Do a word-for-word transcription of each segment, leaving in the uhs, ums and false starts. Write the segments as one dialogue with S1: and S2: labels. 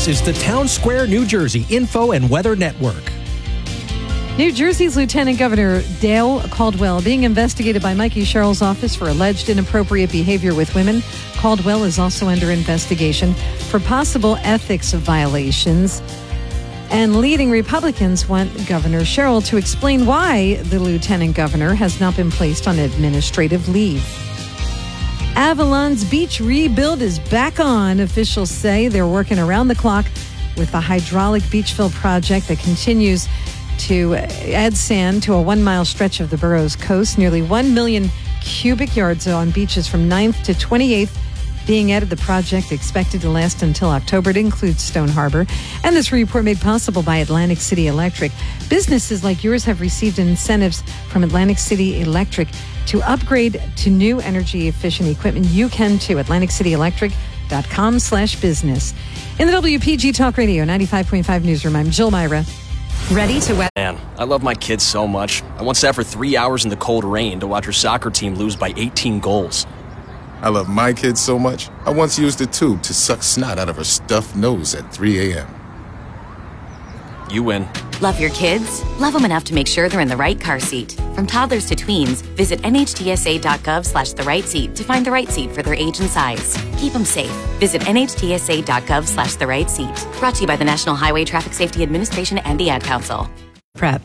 S1: is the Town Square, New Jersey Info and Weather Network.
S2: New Jersey's Lieutenant Governor Dale Caldwell being investigated by Mikey Sherrill's office for alleged inappropriate behavior with women. Caldwell is also under investigation for possible ethics violations. And leading Republicans want Governor Sherrill to explain why the lieutenant governor has not been placed on administrative leave. Avalon's beach rebuild is back on. Officials say they're working around the clock with the hydraulic beach fill project that continues to add sand to a one-mile stretch of the borough's coast. Nearly one million cubic yards on beaches from ninth to twenty-eighth being added. The project expected to last until October. It includes Stone Harbor. And this report made possible by Atlantic City Electric. Businesses like yours have received incentives from Atlantic City Electric to upgrade to new energy-efficient equipment. You can too. Atlantic City Electric dot com slash business. In the W P G Talk Radio ninety-five point five newsroom, I'm Jill Myra. Ready to wet.
S3: Man, I love my kids so much. I once sat for three hours in the cold rain to watch her soccer team lose by eighteen goals.
S4: I love my kids so much, I once used a tube to suck snot out of her stuffed nose at three a.m.
S3: You win.
S5: Love your kids? Love them enough to make sure they're in the right car seat. From toddlers to tweens, visit N H T S A dot gov slash the right seat to find the right seat for their age and size. Keep them safe. Visit N H T S A dot gov slash the right seat. Brought to you by the National Highway Traffic Safety Administration and the Ad Council.
S2: Prep.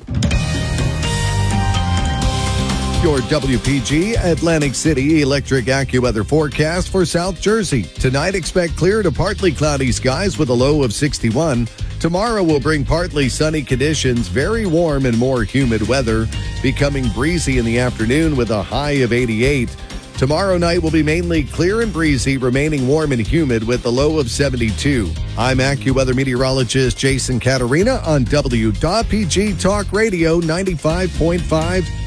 S6: Your W P G Atlantic City Electric AccuWeather forecast for South Jersey. Tonight, expect clear to partly cloudy skies with a low of sixty-one. Tomorrow will bring partly sunny conditions, very warm and more humid weather, becoming breezy in the afternoon with a high of eighty-eight. Tomorrow night will be mainly clear and breezy, remaining warm and humid with a low of seventy-two. I'm AccuWeather meteorologist Jason Caterina on W P G Talk Radio ninety-five point five